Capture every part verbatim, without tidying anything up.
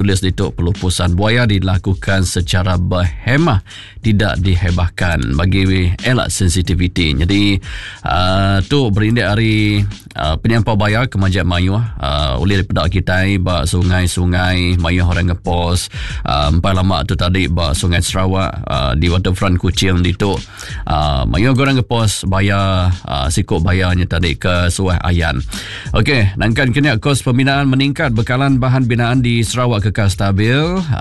polis itu pelupusan buaya dilakukan secara berhemah, tidak dihebahkan bagi elak sensitiviti. Jadi uh, tu berindik hari uh, penyampau buaya Kemajuan Mayuh uh, oleh daripada kita ba sungai-sungai Mayuh orang ngepos uh, empat lama tu tadi ba sungai Sarawak uh, di waterfront Kuching itu uh, Mayuh orang ngepos buaya uh, sikok buayanya tadi ke Suai Ayan. Okey, nangkan kini kos pembinaan meningkat, bekalan bahan binaan di Sarawak kekal stabil.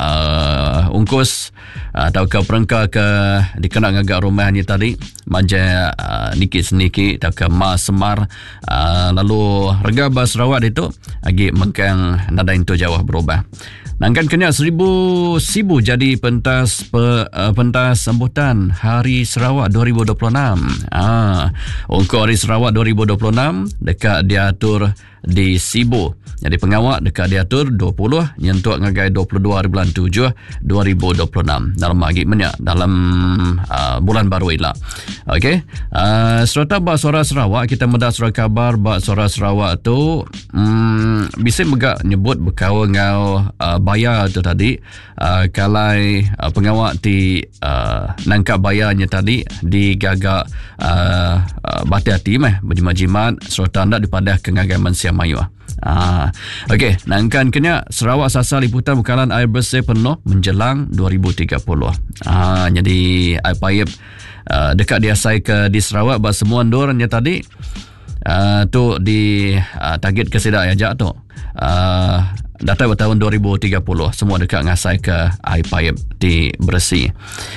Uh, ungkus uh, atau ke perengka ke dikenal ngagak rumahnya tadi manja uh, nikit-nikit atau ke mas semar uh, lalu rega bas Sarawak itu agi mengkang nada itu jauh berubah. Nangkan kena seribu sibu jadi pentas pe, uh, pentas sambutan Hari Sarawak dua ribu dua puluh enam. Ah, ungkor Hari Sarawak dua ribu dua puluh enam dekat diatur di Sibu. Jadi pengawak dekat diatur dua puluh nyentuh ngagai dua puluh dua hari bulan tujuh dua ribu dua puluh enam dalam lagi menyak dalam uh, bulan baru ila. Okey. Uh, serta bak suara Sarawak kita mendak surat kabar bak suara Sarawak tu um, bisa megak nyebut berkawan ngau uh, bayar tu tadi uh, kalai uh, pengawak di uh, nangkap bayarnya tadi digagak uh, uh, bati-hati meh berjimat-jimat serta ndak dipadah ke ngagai Mansia Mayuh. Ah, okey, nangkan kena Sarawak sasar liputan bekalan air bersih penuh menjelang dua ribu tiga puluh. Ah, jadi air paip uh, dekat diasai ke di Sarawak bas semua ndornya tadi uh, tu di uh, target kesedak ajak tu. Uh, data bertahun dua ribu tiga puluh semua dekat ngasai ke air paip di bersih.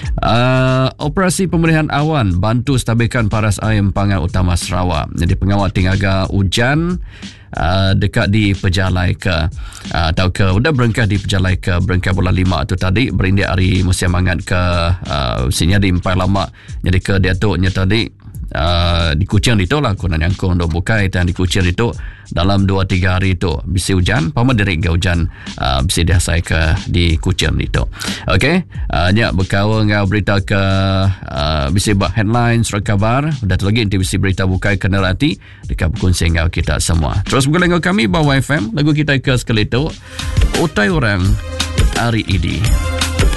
Uh, operasi pemulihan awan bantu stabilkan paras air empangan utama Sarawak. Jadi pengawal tinggaga hujan Uh, dekat di Pejalai ke uh, atau ke udah berengkah di Pejalai ke berengkah bulan lima tu tadi berindik hari musim hangat ke uh, sinya di empat lama jadi ke diatuknya tadi uh, di Kuching itu lah kunan yang kong dok bukai dan di Kuching itu dalam dua tiga hari itu bisa hujan paman derik ke hujan uh, bisa diasai ke di Kuching itu. Okey, uh, nyak berkawan ngau berita ke uh, bisa buat headline surat kabar dah tu lagi nanti bisa berita bukai kena hati dekat berkongsi ngau kita semua. Terus bergulai ngau kami bawa F M lagu kita ke sekali tu Utai Orang hari ini.